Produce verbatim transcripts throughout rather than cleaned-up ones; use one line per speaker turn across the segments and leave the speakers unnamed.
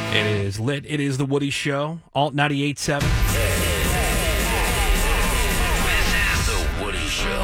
It is lit. It is the Woody Show. Alt ninety-eight point seven.
This is the Woody Show.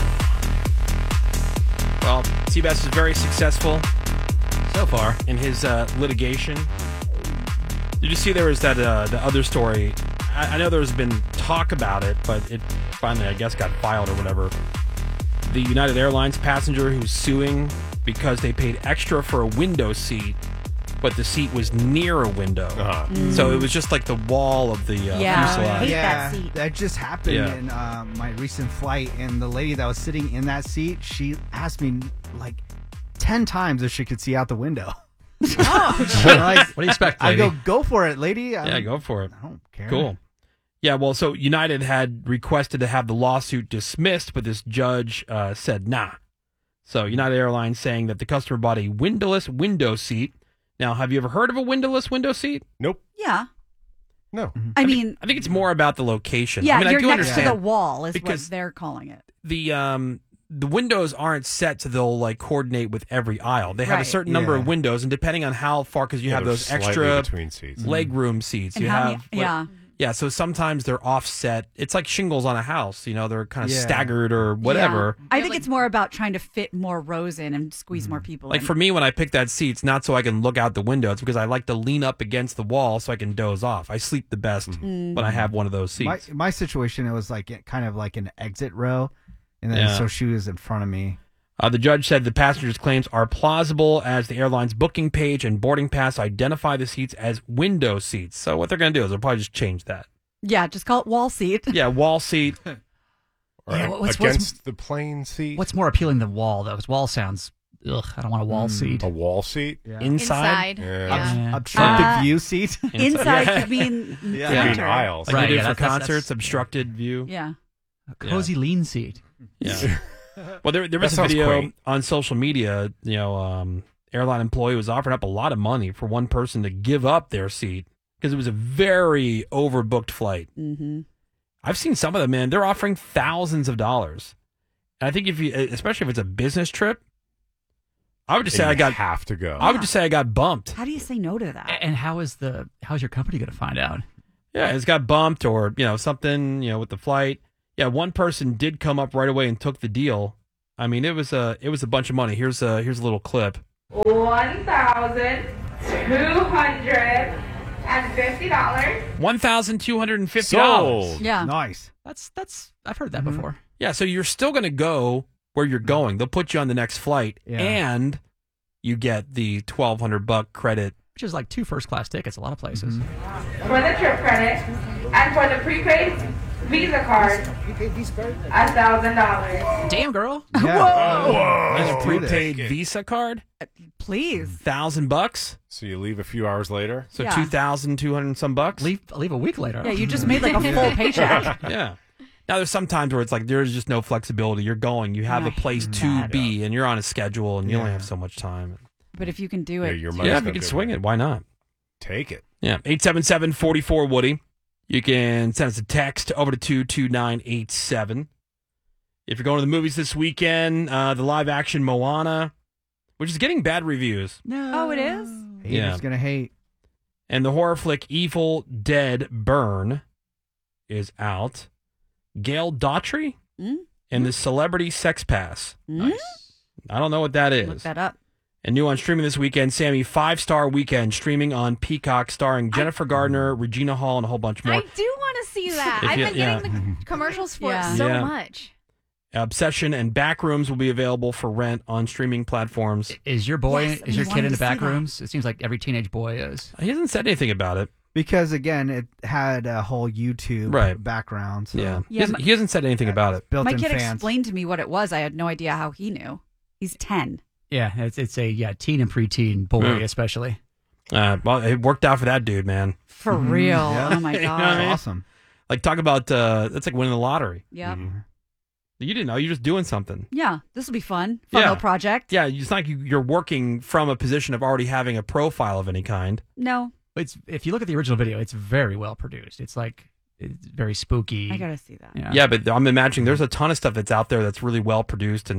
Well, Seabass is very successful so far in his uh, litigation. Did you see there was that uh, the other story? I, I know there's been talk about it, but it finally, I guess, got filed or whatever. The United Airlines passenger who's suing because they paid extra for a window seat, but the seat was near a window.
Uh-huh.
Mm.
So it was just like the wall of the uh,
Yeah.
fuselage.
hate
yeah,
that seat.
that just happened
Yeah.
in uh, my recent flight, and the lady that was sitting in that seat, she asked me like ten times if she could see out the window.
Oh,
like,
What do you expect,
I
lady?
go, go for it, lady. I
Yeah,
don't-
go for it.
I don't care.
Cool. Yeah, well, so United had requested to have the lawsuit dismissed, but this judge uh, said nah. So United Airlines saying that the customer bought a windowless window seat. Now, have you ever heard of a windowless window seat?
Nope.
yeah.
No.
I mean,
I think it's more about the location.
yeah,
I mean,
you're
I do
next
understand
to the wall is
because
what they're calling it.
the um the windows aren't set to they'll like coordinate with every aisle. They have a
Right.
certain number
Yeah.
of windows, and depending on how far, because you
Yeah,
have
they're
those
slightly
extra
between seats.
leg room seats.
And
you
how
have
many-
like-
yeah.
Yeah, so sometimes they're offset. It's like shingles on a house. You know, they're kind of
Yeah.
staggered or whatever.
Yeah. I think it's more about trying to fit more rows in and squeeze more people
Like
in.
for me, when I pick that seat, it's not so I can look out the window. It's because I like to lean up against the wall so I can doze off. I sleep the best
Mm.
when I have one of those
My
seats.
my situation, it was like kind of like an exit row, and then
Yeah.
so she was in front of me.
Uh, the judge said the passenger's claims are plausible as the airline's booking page and boarding pass identify the seats as window seats. So what they're going to do is they'll probably just change that.
yeah, just call it wall seat.
Yeah, wall seat.
Or
Yeah,
ag-
what's- what's-
against the plane seat.
What's more appealing than wall, though? Because wall sounds, ugh, I don't want a wall seat.
a wall seat?
Yeah.
Inside.
Yeah.
Yeah.
Ob- obstructed
Uh,
view seat.
Inside
Yeah.
could mean
Yeah.
I mean
center.
aisles.
Like
Right,
they do
yeah,
for
that's- that's-
concerts,
that's-
obstructed view.
Yeah.
A cozy lean seat.
Yeah. Well, there, there was
That
a
sounds
video
quaint.
on social media. You know, um, airline employee was offering up a lot of money for one person to give up their seat because it was a very overbooked flight.
Mm-hmm.
I've seen some of them, man. They're offering thousands of dollars. And I think if you, especially if it's a business trip, I would just say
And
I
you
got.
have to go.
I would just say I got bumped.
How do you say no to that?
A- And how is the how's your company going to find out?
Yeah, it's got bumped or you know something you know with the flight. Yeah, one person did come up right away and took the deal. I mean, it was a it was a bunch of money. Here's a here's a little clip.
One thousand two hundred and fifty dollars.
One thousand two hundred and fifty dollars.
Sold.
Yeah.
Nice.
That's that's I've heard that
Mhm.
before.
Yeah, so you're still going to go where you're going. They'll put you on the next flight,
Yeah.
and you get the twelve hundred buck credit.
Which is like two first class tickets a lot of places.
For the trip credit and for the prepaid Visa card, a thousand dollars.
Damn, girl.
Yeah.
Whoa!
Let's
a
do this.
prepaid Visa card,
Please.
thousand bucks.
So you leave a few hours later.
So
Yeah.
two thousand two hundred some bucks.
Leave leave a week later.
Yeah, you just made like a full paycheck.
Yeah. Now there's some times where it's like there's just no flexibility. You're going, you have
I
a place
hate
to
that.
be, and you're on a schedule, and you only
Yeah.
have so much time.
But if you can do
Yeah,
it,
your money's
Yeah,
no
if you can
good
swing
there.
it, why not?
Take it.
Yeah, eight seven seven, four four, Woody. You can send us a text over to two two nine eight seven. If you're going to the movies this weekend, uh, the live action Moana, which is getting bad reviews,
No.
Oh, it is?
Haters
Yeah.
gonna hate.
and the horror flick Evil Dead Burn is out. Gail Daughtry
Mm?
and the Celebrity Sex Pass.
Mm?
I don't know what that
Look
is.
that up.
And new on streaming this weekend, Sammy, Five Star Weekend, streaming on Peacock, starring Jennifer Gardner, Regina Hall, and a whole bunch more.
I do want to see that.
If
I've
you-
been
yeah.
getting the commercials for
Yeah.
it so
Yeah.
much.
Obsession and Backrooms will be available for rent on streaming platforms.
Is your boy
Yes,
is your
I
kid
wanted
in the
to see
back
that.
rooms? It seems like every teenage boy is.
He hasn't said anything about it.
Because again, it had a whole YouTube
Right.
background. So
Yeah. He,
Yeah,
hasn't,
my-
he hasn't said anything about it.
built
My
in
kid
fans.
explained to me what it was. I had no idea how he knew. He's ten.
Yeah, it's it's a yeah teen and preteen boy
Mm.
especially.
Uh, well, it worked out for that dude, man.
For
Mhm.
real.
Yeah.
Oh my
You know
god.
what I mean?
Awesome.
Like, talk about, uh, that's like winning the lottery.
Yep.
You didn't know. You're just doing something.
Yeah. This will be fun. Fun
Yeah.
little project.
Yeah, it's not like you, you're working from a position of already having a profile of any kind.
No.
It's if you look at the original video, it's very well produced. It's like it's very spooky.
I gotta see that.
Yeah.
Yeah, but I'm imagining there's a ton of stuff that's out there that's really well produced and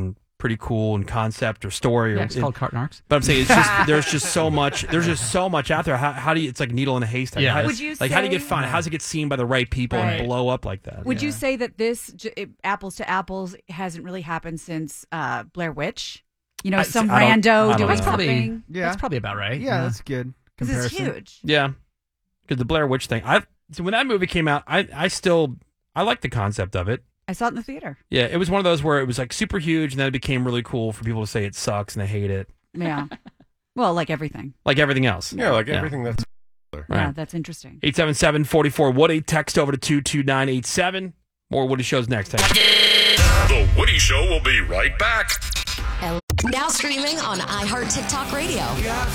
pretty cool in concept or story.
Yeah,
or
it's
it-
called Carton Arcs.
But I'm saying it's just there's just so much there's just so much out there. How, how do you? It's like a needle in a haystack.
Yeah.
How,
Would you
like how do you
say-
get found? How does it get seen by the right people
Right.
and blow up like that?
Would you say that this j- it- apples to apples hasn't really happened since uh, Blair Witch? You know,
I-
some
I don't- I
rando
don't
doing
know.
That's probably
something.
Yeah.
that's probably about right.
Yeah, that's good.
Because it's
Comparison.
huge.
Yeah, because the Blair Witch thing. I so when that movie came out, I I still I like the concept of it.
I saw it in the theater.
Yeah, it was one of those where it was like super huge, and then it became really cool for people to say it sucks and they hate it,
Yeah. Well, like everything.
like everything else.
Yeah, like everything that's
Right.
Yeah, that's interesting.
eight seven seven, four four Woody. Text over to two two nine eight seven. More Woody Shows next. Thanks.
The Woody Show will be right back.
Now streaming on iHeart TikTok Radio.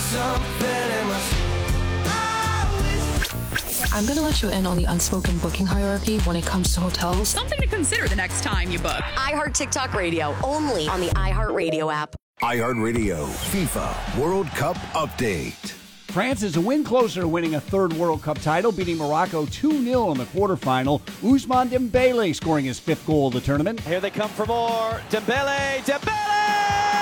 I'm going to let you in on the unspoken booking hierarchy when it comes to hotels.
Something to consider the next time you book.
iHeart TikTok Radio, only on the iHeart Radio app.
iHeartRadio FIFA World Cup Update.
France is a win closer to winning a third World Cup title, beating Morocco two nil in the quarterfinal. Ousmane Dembele scoring his fifth goal of the tournament.
Here they come for more. Dembele, Dembele!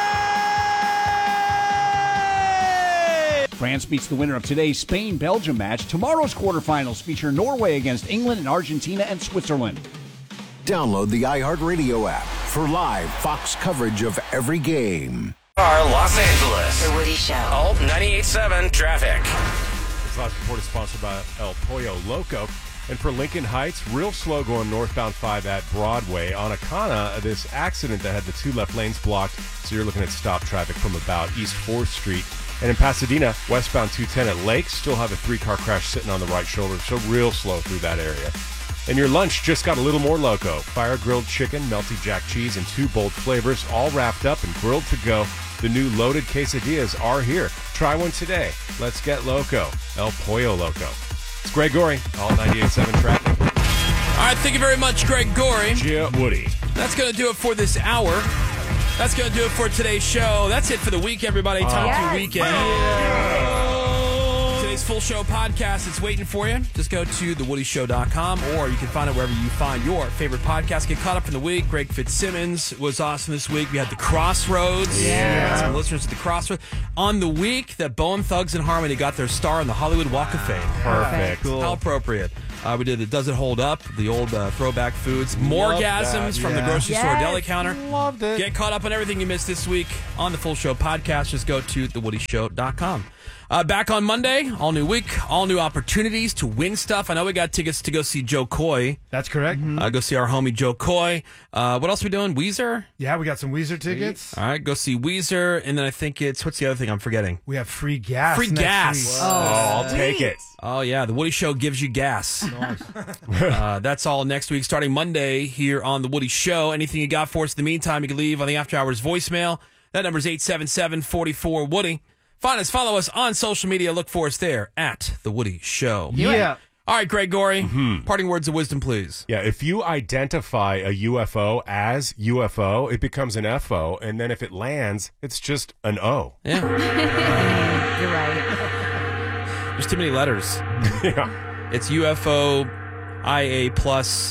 France meets the winner of today's Spain-Belgium match. Tomorrow's quarterfinals feature Norway against England and Argentina and Switzerland.
Download the iHeartRadio app for live Fox coverage of every game.
Our Los Angeles.
The Woody Show.
Alt ninety-eight point seven traffic.
This last report is sponsored by El Pollo Loco. And for Lincoln Heights, real slow going northbound five at Broadway. On Akana, this accident that had the two left lanes blocked, so you're looking at stop traffic from about East fourth Street. And in Pasadena, westbound two ten at Lake, still have a three-car crash sitting on the right shoulder, so real slow through that area. And your lunch just got a little more loco. Fire-grilled chicken, melty jack cheese, and two bold flavors, all wrapped up and grilled to go. The new loaded quesadillas are here. Try one today. Let's get loco. El Pollo Loco. It's Greg Gorey, Alt ninety-eight point seven traffic.
All right, thank you very much, Greg Gorey.
Gia Woody.
That's going to do it for this hour. That's going to do it for today's show. That's it for the week, everybody. Time
Yes.
to weekend. Today's full show podcast is waiting for you. Just go to the woody show dot com, or you can find it wherever you find your favorite podcast. Get caught up in the week. Greg Fitzsimmons was awesome this week. We had the Crossroads.
Yeah.
Some listeners at the Crossroads. On the week that Bone Thugs and Harmony got their star on the Hollywood Walk of Fame.
Perfect.
Cool. How appropriate. Uh, we did the Does It Hold Up, the old uh, throwback foods.
Loved
Morgasms
that,
from the
yeah.
grocery store
Yes.
deli counter.
Loved it.
Get caught up on everything you missed this week on the Full Show podcast. Just go to the woody show dot com. Uh, back on Monday, all new week, all new opportunities to win stuff. I know we got tickets to go see Joe Coy.
That's correct.
Uh, go see our homie Joe Coy. Uh, what else are we doing? Weezer?
Yeah, we got some Weezer tickets.
All right, go see Weezer. And then I think it's, what's the other thing I'm forgetting?
We have free gas.
Free
next
gas.
week.
Oh,
I'll take it.
Oh, yeah. The Woody Show gives you gas. uh, that's all next week, starting Monday here on The Woody Show. Anything you got for us in the meantime, you can leave on the After Hours voicemail. That number is eight seven seven, four four, Woody. Find us, follow us on social media. Look for us there at The Woody Show.
Yeah.
All right, Greg Gorey,
Mm-hmm.
parting words of wisdom, please.
Yeah, if you identify a U F O as U F O, it becomes an F O, and then if it lands, it's just an O.
Yeah.
You're right.
There's too many letters.
Yeah.
It's U F O I A plus.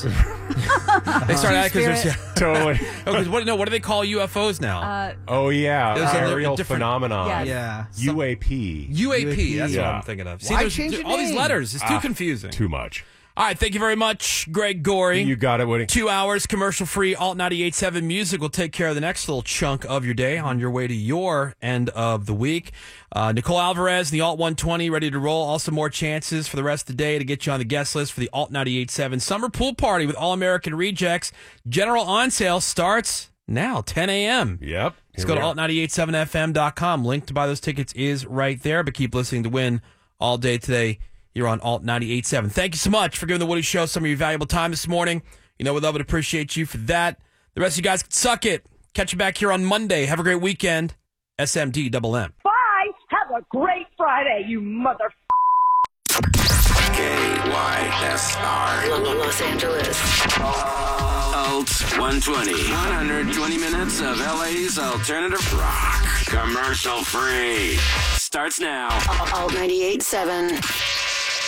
They started out because there's
Totally.
Oh, 'cause what? No, what do they call U F Os now?
Uh,
Oh, yeah.
There's a- a
Aerial
different-
phenomenon.
Yes.
Yeah.
U A P.
U A P. That's what
Yeah.
I'm thinking of.
Why
there's
change the
all these
name?
letters. It's too
Ah,
confusing.
Too much.
All right, thank you very much, Greg Gorey.
You got it, Woody.
Two hours commercial free. Alt ninety-eight point seven music will take care of the next little chunk of your day on your way to your end of the week. Uh, Nicole Alvarez and the Alt one twenty ready to roll. Also more chances for the rest of the day to get you on the guest list for the Alt ninety-eight point seven Summer Pool Party with All American Rejects. General on sale starts now, ten a.m.
Yep.
Just go to alt ninety-eight point seven F M dot com. Link to buy those tickets is right there, but keep listening to win all day today. You're on Alt ninety-eight point seven. Thank you so much for giving the Woody Show some of your valuable time this morning. You know, we love and appreciate you for that. The rest of you guys can suck it. Catch you back here on Monday. Have a great weekend. S M D double M.
Bye. Have a great Friday, you mother.
K Y S R.
Los Angeles.
Alt one twenty. one hundred twenty minutes of L A's alternative rock. Commercial free. Starts now.
Alt ninety-eight point seven.